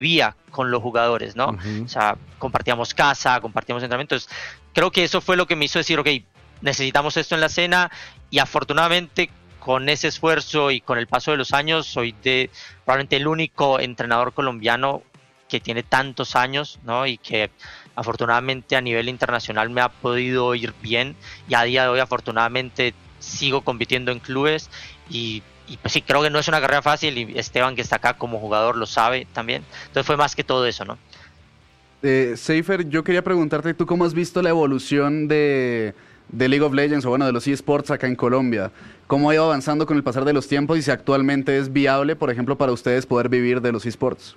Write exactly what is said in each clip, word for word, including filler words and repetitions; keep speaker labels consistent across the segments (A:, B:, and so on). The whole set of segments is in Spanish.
A: vivía con los jugadores, ¿no?
B: Uh-huh.
A: O sea, compartíamos casa, compartíamos entrenamientos. Creo que eso fue lo que me hizo decir, ok, necesitamos esto en la escena, y afortunadamente con ese esfuerzo y con el paso de los años soy de probablemente el único entrenador colombiano que tiene tantos años, ¿no? Y que afortunadamente a nivel internacional me ha podido ir bien, y a día de hoy afortunadamente sigo compitiendo en clubes, y, y pues sí, creo que no es una carrera fácil, y Esteban, que está acá como jugador, lo sabe también. Entonces fue más que todo eso, ¿no?
C: Eh, Seifer, yo quería preguntarte, ¿tú cómo has visto la evolución de, de League of Legends, o bueno, de los eSports acá en Colombia? ¿Cómo ha ido avanzando con el pasar de los tiempos, y si actualmente es viable, por ejemplo, para ustedes poder vivir de los eSports?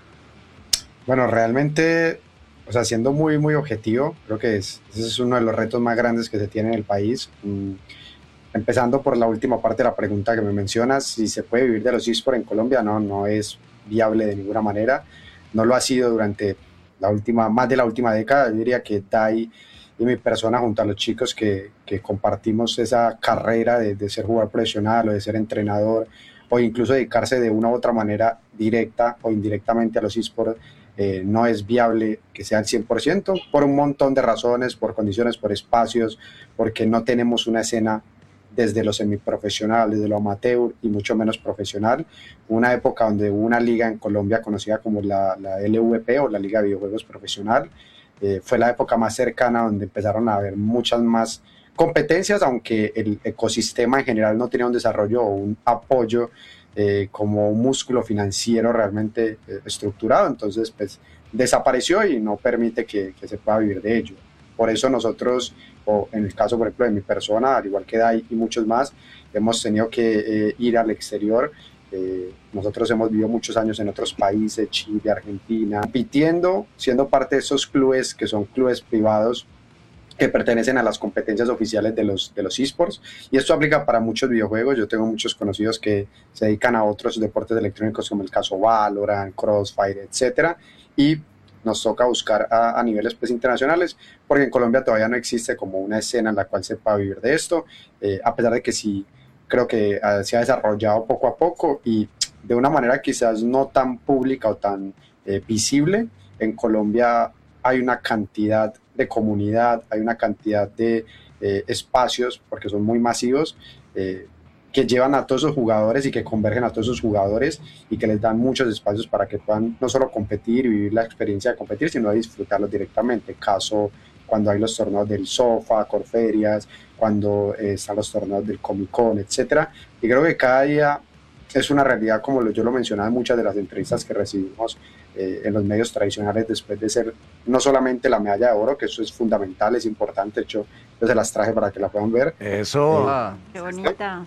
D: Bueno, realmente, o sea, siendo muy, muy objetivo, creo que es, ese es uno de los retos más grandes que se tiene en el país. Mm, empezando por la última parte de la pregunta que me mencionas, si se puede vivir de los eSports en Colombia, no, no es viable de ninguna manera. No lo ha sido durante la última, más de la última década. Yo diría que Dai y mi persona, junto a los chicos que, que compartimos esa carrera de, de ser jugador profesional o de ser entrenador, o incluso dedicarse de una u otra manera directa o indirectamente a los eSports, eh, no es viable que sea al cien por ciento por un montón de razones, por condiciones, por espacios, porque no tenemos una escena desde lo semiprofesional, desde lo amateur y mucho menos profesional. Una época donde hubo una liga en Colombia conocida como la, la L V P, o la Liga de Videojuegos Profesional. Eh, fue la época más cercana donde empezaron a haber muchas más competencias, aunque el ecosistema en general no tenía un desarrollo o un apoyo eh, como un músculo financiero realmente eh, estructurado. Entonces pues desapareció y no permite que, que se pueda vivir de ello. Por eso nosotros, o en el caso por ejemplo de mi persona, al igual que Dai y muchos más, hemos tenido que eh, ir al exterior. Eh, nosotros hemos vivido muchos años en otros países, Chile, Argentina, compitiendo, siendo parte de esos clubes que son clubes privados que pertenecen a las competencias oficiales de los, de los eSports, y esto aplica para muchos videojuegos. Yo tengo muchos conocidos que se dedican a otros deportes electrónicos, como el caso Valorant, Crossfire, etcétera, y nos toca buscar a, a niveles pues, internacionales, porque en Colombia todavía no existe como una escena en la cual se pueda vivir de esto, eh, a pesar de que sí creo que uh, se ha desarrollado poco a poco y de una manera quizás no tan pública o tan eh, visible. En Colombia hay una cantidad de comunidad, hay una cantidad de eh, espacios, porque son muy masivos, eh, que llevan a todos esos jugadores y que convergen a todos esos jugadores y que les dan muchos espacios para que puedan no solo competir y vivir la experiencia de competir, sino de disfrutarlos directamente. Caso cuando hay los torneos del SOFA, Corferias, cuando eh, están los torneos del Comic Con, etcétera. Y creo que cada día es una realidad, como yo lo mencionaba en muchas de las entrevistas que recibimos eh, en los medios tradicionales, después de ser no solamente la medalla de oro, que eso es fundamental, es importante. De hecho, yo se las traje para que la puedan ver.
B: Eso.
D: Eh,
E: Ah, qué bonita.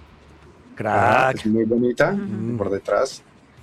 B: Crack.
D: Es muy bonita,
E: Uh-huh.
D: por detrás.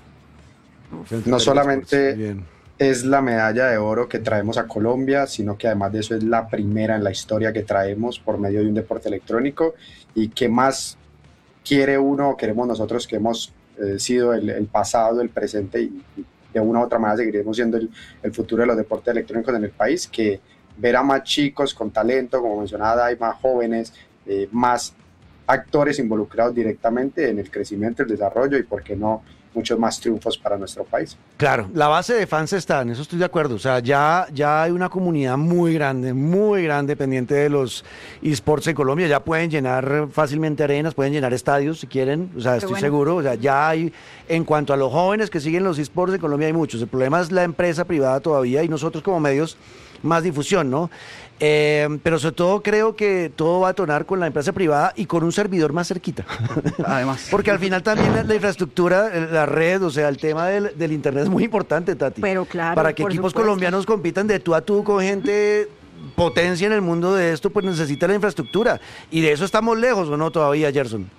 B: Uf.
D: No solamente
B: Bien.
D: es la medalla de oro que traemos a Colombia, sino que además de eso es la primera en la historia que traemos por medio de un deporte electrónico. Y qué más quiere uno, queremos nosotros que hemos eh, sido el, el pasado, el presente, y, y de una u otra manera seguiremos siendo el, el futuro de los deportes electrónicos en el país, que ver a más chicos con talento, como mencionaba Dai, más jóvenes, eh, más actores involucrados directamente en el crecimiento, el desarrollo y, por qué no, muchos más triunfos para nuestro país.
B: Claro, la base de fans está, en eso estoy de acuerdo. O sea, ya, ya hay una comunidad muy grande, muy grande pendiente de los eSports en Colombia. Ya pueden llenar fácilmente arenas, pueden llenar estadios si quieren. O sea, estoy
E: bueno.
B: seguro. O sea, ya hay, en cuanto a los jóvenes que siguen los eSports en Colombia, hay muchos. El problema es la empresa privada todavía y nosotros como medios más difusión, ¿no? Eh, pero sobre todo creo que todo va a tonar con la empresa privada y con un servidor más cerquita.
C: además.
B: Porque al final también la, la infraestructura, la red, o sea, el tema del, del internet es muy importante, Tati.
E: Pero claro,
B: Para que
E: por
B: equipos
E: supuesto.
B: colombianos compitan de tú a tú con gente potencia en el mundo de esto, pues necesita la infraestructura. Y de eso estamos lejos, ¿o no todavía, Gerson?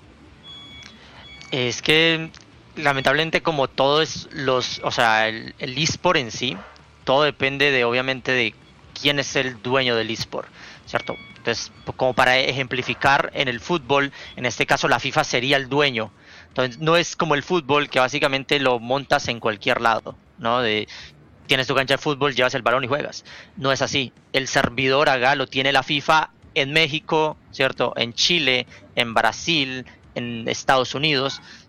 A: Es que lamentablemente, como todo es los, o sea, el, el eSport en sí, todo depende de, obviamente, de quién es el dueño del eSport, ¿cierto? Entonces, como para ejemplificar, en el fútbol, en este caso la FIFA sería el dueño. Entonces, no es como el fútbol, que básicamente lo montas en cualquier lado, ¿no? De, tienes tu cancha de fútbol, llevas el balón y juegas. No es así. El servidor acá lo tiene la FIFA en México, ¿cierto? En Chile, en Brasil, en Estados Unidos.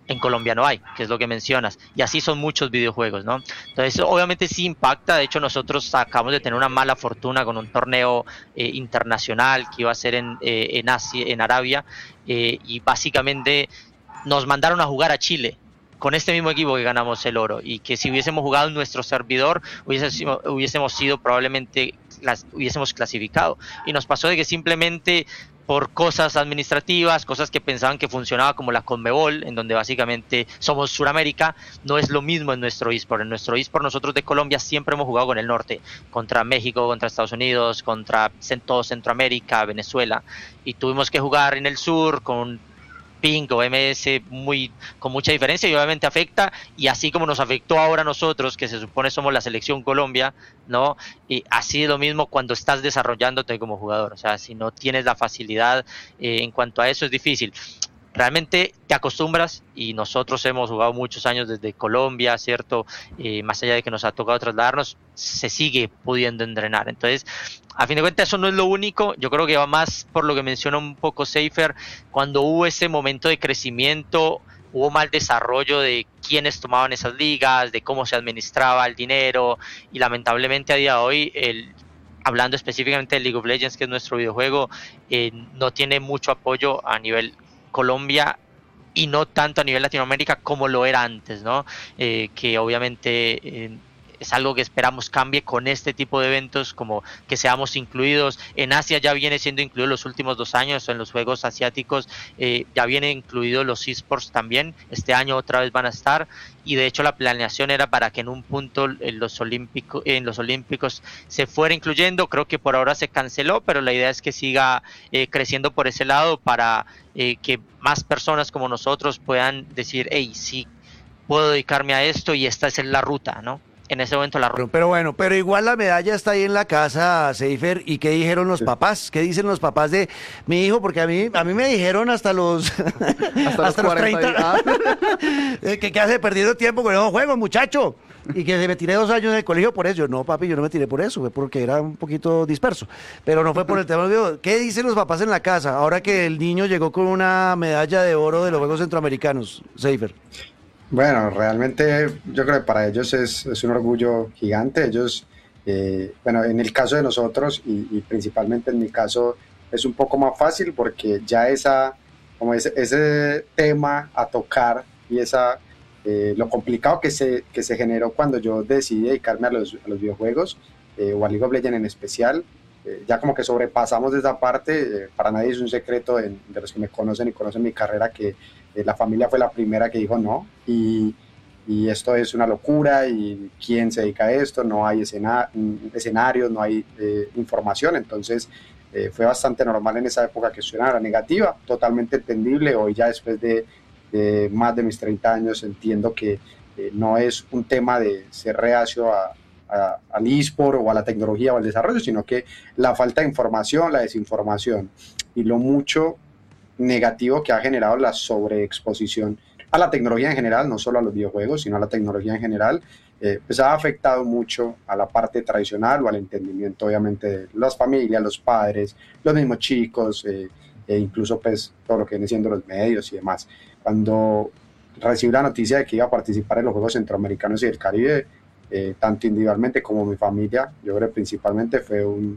A: en Colombia no hay, que es lo que mencionas, y así son muchos videojuegos, ¿no? Entonces, obviamente sí impacta. De hecho, nosotros acabamos de tener una mala fortuna con un torneo eh, internacional que iba a ser en, eh, en Asia, en Arabia, eh, y básicamente nos mandaron a jugar a Chile con este mismo equipo que ganamos el oro, y que si hubiésemos jugado en nuestro servidor hubiésemos, hubiésemos sido probablemente, las, hubiésemos clasificado, y nos pasó de que simplemente por cosas administrativas, cosas que pensaban que funcionaba como la Conmebol, en donde básicamente somos Suramérica, no es lo mismo en nuestro eSport. En nuestro eSport nosotros de Colombia siempre hemos jugado con el norte, contra México, contra Estados Unidos, contra todo Centroamérica, Venezuela, y tuvimos que jugar en el sur con ping o M S muy, con mucha diferencia, y obviamente afecta, y así como nos afectó ahora a nosotros, que se supone somos la selección Colombia, ¿no? Y así es lo mismo cuando estás desarrollándote como jugador. O sea, si no tienes la facilidad eh, en cuanto a eso, es difícil. Realmente te acostumbras, y nosotros hemos jugado muchos años desde Colombia, ¿cierto? Eh, más allá de que nos ha tocado trasladarnos, se sigue pudiendo entrenar. Entonces, a fin de cuentas, eso no es lo único. Yo creo que va más por lo que mencionó un poco Seifer. Cuando hubo ese momento de crecimiento, hubo mal desarrollo de quiénes tomaban esas ligas, de cómo se administraba el dinero, y lamentablemente a día de hoy, el hablando específicamente de League of Legends, que es nuestro videojuego, eh, no tiene mucho apoyo a nivel Colombia, y no tanto a nivel Latinoamérica como lo era antes, ¿no? Eh, que obviamente eh, es algo que esperamos cambie con este tipo de eventos, como que seamos incluidos. En Asia ya viene siendo incluido los últimos dos años, en los Juegos Asiáticos eh, ya viene incluido los eSports también, este año otra vez van a estar, y de hecho la planeación era para que en un punto en los olímpicos, en los olímpicos se fuera incluyendo. Creo que por ahora se canceló, pero la idea es que siga eh, creciendo por ese lado, para eh, que más personas como nosotros puedan decir, hey, sí, puedo dedicarme a esto, y esta es la ruta, ¿no? En ese momento la ruta.
B: Pero bueno, pero igual la medalla está ahí en la casa, Seifer. ¿Y qué dijeron los
D: Sí.
B: papás? ¿Qué dicen los papás de mi hijo? Porque a mí, a mí me dijeron hasta los,
C: Hasta,
B: hasta
C: los
B: los
C: cuarenta y-
B: treinta,
C: ah.
B: eh, que, que hace perdido tiempo con esos juegos, muchacho. Y que me tiré dos años en el colegio por eso. Yo, no, papi, yo no me tiré por eso, fue porque era un poquito disperso. Pero no fue por el tema de los videos. ¿Qué dicen los papás en la casa ahora que el niño llegó con una medalla de oro de los Juegos Centroamericanos, Seifer?
D: Bueno, realmente yo creo que para ellos es, es un orgullo gigante. Ellos, eh, bueno, en el caso de nosotros, y, y principalmente en mi caso, es un poco más fácil porque ya esa, como ese, ese tema a tocar, y esa, eh, lo complicado que se, que se generó cuando yo decidí dedicarme a los, a los videojuegos, eh, o a League of Legends en especial, eh, ya como que sobrepasamos esa parte. Eh, para nadie es un secreto de, de los que me conocen y conocen mi carrera, que Eh, la familia fue la primera que dijo no, y, y esto es una locura, y quién se dedica a esto, no hay escena, escenarios, no hay eh, información. Entonces eh, fue bastante normal en esa época que suena la negativa, totalmente entendible. Hoy ya después de, de más de mis treinta años entiendo que eh, no es un tema de ser reacio a, a, al eSport o a la tecnología o al desarrollo, sino que la falta de información, la desinformación y lo mucho negativo que ha generado la sobreexposición a la tecnología en general, no solo a los videojuegos, sino a la tecnología en general, eh, pues ha afectado mucho a la parte tradicional o al entendimiento, obviamente, de las familias, los padres, los mismos chicos, eh, e incluso pues todo lo que viene siendo los medios y demás. Cuando recibí la noticia de que iba a participar en los Juegos Centroamericanos y del Caribe, eh, tanto individualmente como mi familia, yo creo que principalmente fue un,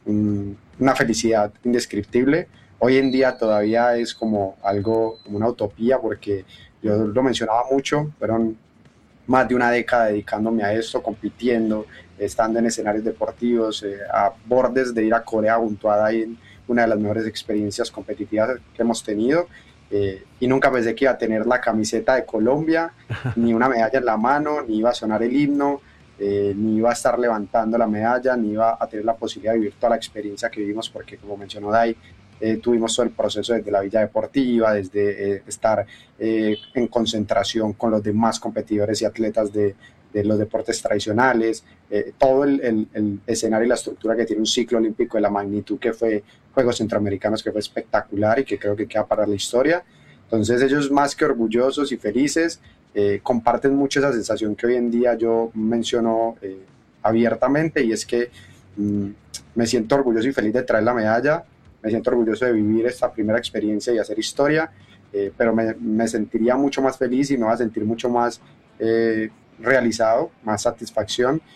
D: un, una felicidad indescriptible. Hoy en día todavía es como algo, como una utopía, porque yo lo mencionaba mucho, fueron más de una década dedicándome a esto, compitiendo, estando en escenarios deportivos, eh, a bordes de ir a Corea junto a Dai, en una de las mejores experiencias competitivas que hemos tenido, eh, y nunca pensé que iba a tener la camiseta de Colombia, ni una medalla en la mano, ni iba a sonar el himno, eh, ni iba a estar levantando la medalla, ni iba a tener la posibilidad de vivir toda la experiencia que vivimos, porque como mencionó Dai, Eh, tuvimos todo el proceso desde la Villa Deportiva, desde eh, estar eh, en concentración con los demás competidores y atletas de, de los deportes tradicionales, eh, todo el, el, el escenario y la estructura que tiene un ciclo olímpico de la magnitud que fue Juegos Centroamericanos, que fue espectacular y que creo que queda para la historia. Entonces ellos, más que orgullosos y felices, eh, comparten mucho esa sensación que hoy en día yo menciono eh, abiertamente, y es que mmm, me siento orgulloso y feliz de traer la medalla. Me siento orgulloso de vivir esta primera experiencia y hacer historia, eh, pero me, me sentiría mucho más feliz y me va a sentir mucho más eh, realizado, más satisfacción